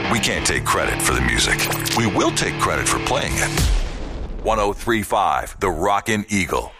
We can't take credit for the music. We will take credit for playing it. 103.5 The Rockin' Eagle.